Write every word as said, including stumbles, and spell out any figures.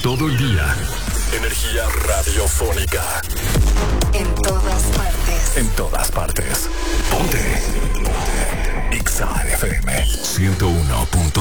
todo el día. Energía radiofónica. En todas partes. En todas partes. Ponte. Ponte. X A F M ciento uno punto